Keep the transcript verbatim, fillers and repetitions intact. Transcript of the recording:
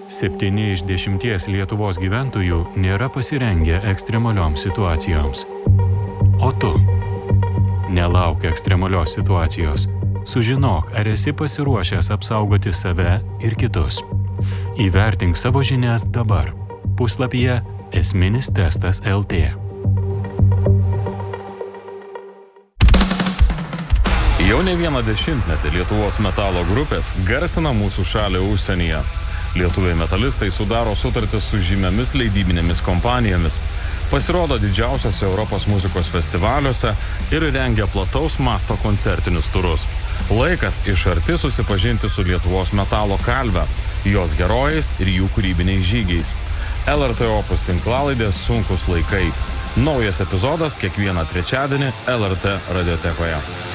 Septyni iš dešimties Lietuvos gyventojų nėra pasirengę ekstremalioms situacijoms. O tu? Nelauk ekstremalios situacijos. Sužinok, ar esi pasiruošęs apsaugoti save ir kitus. Įvertink savo žinias dabar. Puslapyje esminis testas L T. Jau ne vieną dešimtmetį Lietuvos metalo grupės garsina mūsų šalį užsienyje. Lietuviai metalistai sudaro sutartis su žymiomis leidybinėmis kompanijomis, pasirodo didžiausiose Europos muzikos festivaliuose ir rengia plataus masto koncertinius turus. Laikas iš arti susipažinti su Lietuvos metalo kalve, jos herojais ir jų kūrybiniais žygiais. L R T Opus tinklalaidės Sunkūs laikai. Naujas epizodas kiekvieną trečiadienį L R T radiotekoje.